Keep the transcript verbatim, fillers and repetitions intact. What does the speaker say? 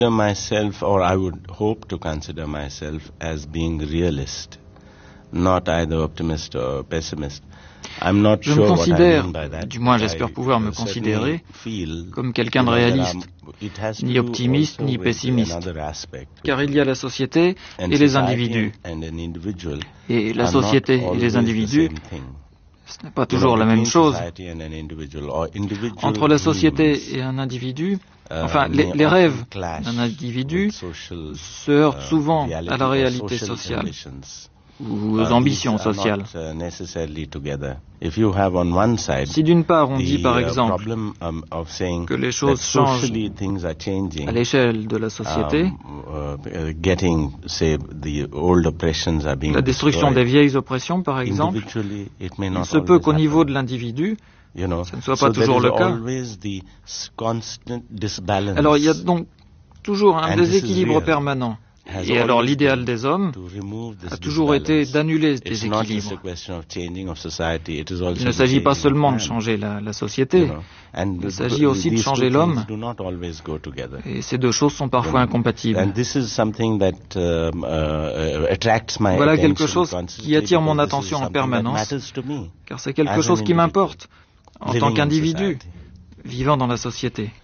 myself, or I would hope to consider myself as being realist, not either optimist or pessimist. I'm not Je sure me what I considère, mean by that, du moins but j'espère I, pouvoir me uh, considérer, certainly feel, comme quelqu'un de you know, that réaliste, I'm- it has to ni do optimiste also ni with pessimiste, another aspect, car il y a la société and et les society individus. and an individual Et la are not société et always les the individus, same thing. ce n'est pas You know, toujours la même between chose. society and an individual, or individual Entre la société dreams, et un individu, uh, enfin, may les, les often rêves clash d'un individu with social, se heurtent uh, souvent reality à la or réalité social sociale ambitions. ou Uh, aux ambitions these are sociales. not, uh, necessarily together. If you have on one side Si d'une part on dit the par uh, exemple problem um, of saying que les that choses changent socially things are changing, à l'échelle de la société, um, uh, uh, getting, say, the old oppressions are being la destruction des destroyed. vieilles oppressions par exemple, Individually, it may il not se peut qu'au always niveau happen. de l'individu, You know, ce ne soit so pas toujours there le is cas. always the s- constant disbalance. Alors il y a donc toujours un And this is déséquilibre real. permanent. Has Et alors always l'idéal been des hommes to remove this a toujours été disbalance. d'annuler ce It's not just a déséquilibre. question of changing of society, it is also Il ne the s'agit pas changing seulement of de man, changer la, la you société, know. And il the- s'agit aussi de these changer two l'homme, things do not always go together. et ces deux choses sont parfois You know. incompatibles. And this is something that um, uh, uh, attracts my Voilà attention quelque chose constantly qui attire mon because this is attention en something that permanence, matters to me car c'est quelque as an chose qui individual m'importe en living tant in qu'individu society. vivant dans la société.